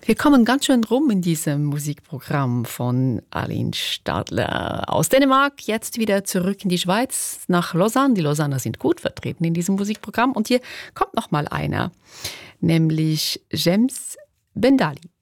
Wir kommen ganz schön rum in diesem Musikprogramm von Aline Stadler aus Dänemark. Jetzt wieder zurück in die Schweiz, nach Lausanne. Die Lausanner sind gut vertreten in diesem Musikprogramm. Und hier kommt noch mal einer, nämlich James Bendali.